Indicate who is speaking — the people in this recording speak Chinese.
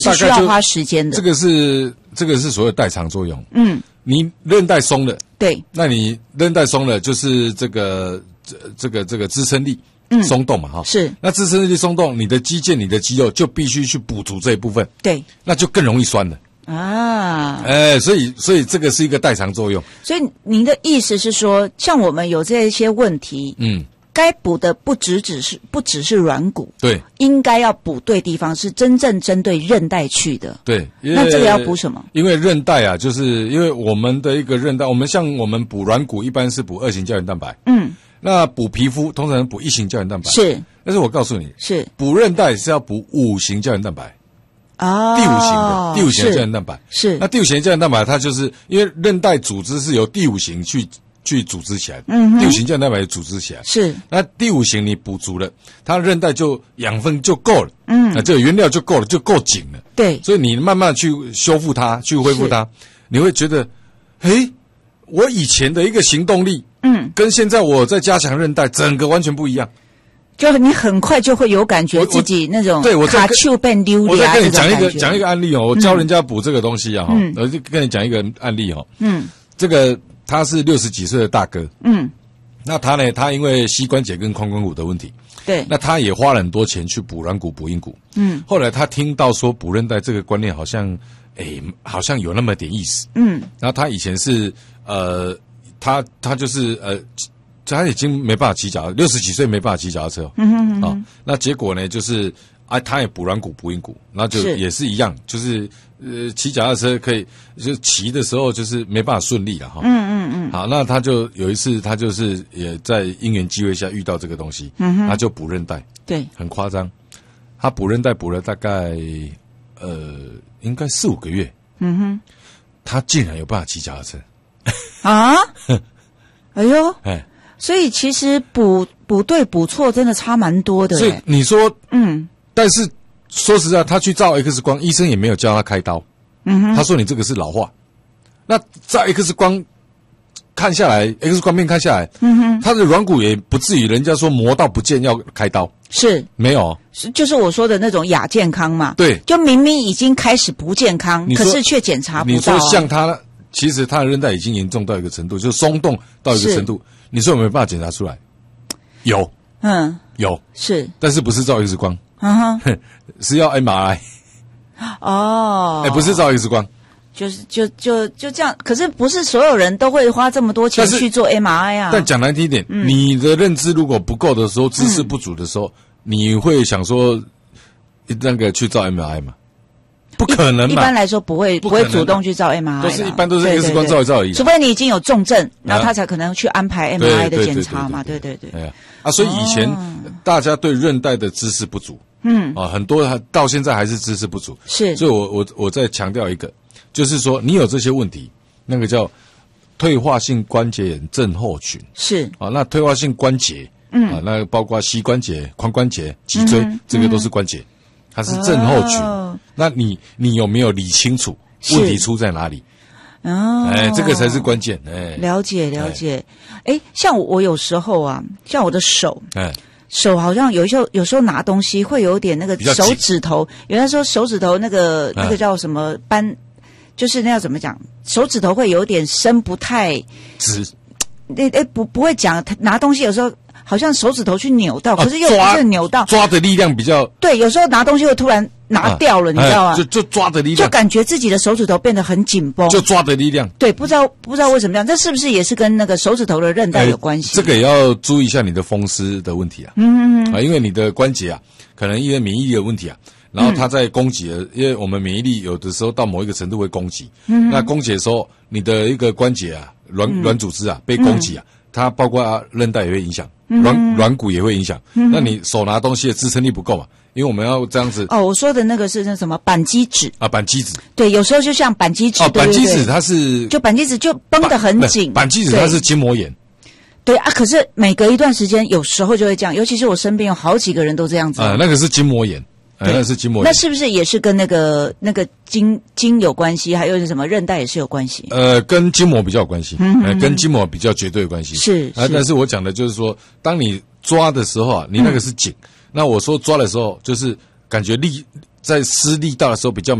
Speaker 1: 是需要花时间的。
Speaker 2: 这个是所谓代偿作用。你韧带松了，
Speaker 1: 对，
Speaker 2: 那你韧带松了，就是这个支撑力松动嘛，哈，
Speaker 1: 是。
Speaker 2: 那支撑力松动，你的肌腱、你的肌肉就必须去补足这一部分，
Speaker 1: 对，
Speaker 2: 那就更容易酸了。所以这个是一个代偿作用。
Speaker 1: 所以您的意思是说，像我们有这些问题，该补的不只是软骨，对，应该要补对地方，是真正针对韧带去的。对，那这个要补什么？
Speaker 2: 因为韧带啊，就是因为我们的一个韧带，我们补软骨一般是补2型胶原蛋白，那补皮肤通常补1型胶原蛋白，是。但是我告诉你，是补韧带是要补5型胶原蛋白。第五型的胶原蛋白是。那第5型的胶原蛋白，它就是因为韧带组织是由第5型去组织起来的，第5型胶原蛋白组织起来是。那第5型你补足了，它韧带就养分就够了，那这个原料就够了，就够紧了。对，所以你慢慢去修复它，去恢复它，你会觉得，我以前的一个行动力，跟现在我在加强韧带，整个完全不一样。
Speaker 1: 就你很快就会有感觉自己那种卡丘变溜
Speaker 2: 我再跟你讲一个案例哦，我教人家补这个东西啊，我就跟你讲一个案例哦，这个他是60几岁的大哥，那他呢，他因为膝关节跟髋关节的问题，对，那他也花了很多钱去补软骨、补硬骨，后来他听到说补韧带这个观念好像有那么点意思，然后他以前是他就是他已经没办法骑脚，60几岁没办法骑脚踏车那结果呢，就是他也补软骨、补硬骨，然后就也是一样，就是骑脚踏车可以，就骑的时候就是没办法顺利了哈。好，那他就有一次，他就是也在因缘机会下遇到这个东西，他就补韧带，对，很夸张，他补韧带补了大概应该4、5个月，他竟然有办法骑脚踏车
Speaker 1: 啊！哎呦，所以其实补对补错真的差蛮多的。
Speaker 2: 所以你说，但是说实在，他去照 X 光，医生也没有叫他开刀。他说你这个是老化。那照 X 光看下来 ，X 光片看下来，他的软骨也不至于人家说磨到不见要开刀。是没有，
Speaker 1: 就是我说的那种亚健康嘛。对，就明明已经开始不健康，可是却检查不到。
Speaker 2: 你说像他。其实他的韧带已经严重到一个程度，就是松动到一个程度，你说有没有办法检查出来？有，有，是，但是不是照 X 光，是要 MRI。不是照 X 光，
Speaker 1: 就这样。可是不是所有人都会花这么多钱去做 MRI 啊。
Speaker 2: 但讲难听一点，你的认知如果不够的时候，知识不足的时候，你会想说那个去照 MRI 吗？不可能嘛！
Speaker 1: 一般来说不会主动去照 MRI，
Speaker 2: 一般都是 X 光照一照而已。
Speaker 1: 除非你已经有重症，然后他才可能去安排 MRI 的检查嘛。对。
Speaker 2: 所以以前大家对韧带的知识不足，很多到现在还是知识不足。是，所以我再强调一个，就是说你有这些问题，那个叫退化性关节炎症候群。是那退化性关节，那包括膝关节、髋关节、脊椎，这个都是关节。它是症候群，那你有没有理清楚问题出在哪里？这个才是关键。
Speaker 1: 了解。像我有时候啊，像我的手，手好像有时候拿东西会有点那个手指头，有人说手指头那个叫什么斑，就是那要怎么讲？手指头会有点伸不太直。不会讲，拿东西有时候。好像手指头去扭到，可是又不是扭到，
Speaker 2: 抓的力量比较
Speaker 1: 对。有时候拿东西会突然拿掉了，你知道吗？
Speaker 2: 就抓的力量，
Speaker 1: 就感觉自己的手指头变得很紧绷，
Speaker 2: 就抓的力量。
Speaker 1: 对，不知道为什么这样，这是不是也是跟那个手指头的韧带有关系？
Speaker 2: 这个也要注意一下你的风湿的问题啊。因为你的关节啊，可能因为免疫力的问题啊，然后它在攻击了，因为我们免疫力有的时候到某一个程度会攻击，那攻击的时候，你的一个关节啊，软组织啊被攻击啊。它包括韧带也会影响，软骨也会影响。那你手拿东西的支撑力不够嘛？因为我们要这样子。
Speaker 1: 我说的那个是那什么扳机指
Speaker 2: 啊，扳机指。
Speaker 1: 对，有时候就像扳机指。
Speaker 2: 扳机指它是
Speaker 1: 就扳机指就绷得很紧。
Speaker 2: 扳机指它是筋膜炎。
Speaker 1: 对啊，可是每隔一段时间，有时候就会这样，尤其是我身边有好几个人都这样子。
Speaker 2: 那个是筋膜炎。那是筋膜炎。
Speaker 1: 那是不是也是跟那个筋有关系？还有什么韧带也是有关系？
Speaker 2: 跟筋膜比较有关系，跟筋膜比较绝对有关系。是但是我讲的就是说，当你抓的时候啊，你那个是紧。那我说抓的时候，就是感觉在施力道的时候比较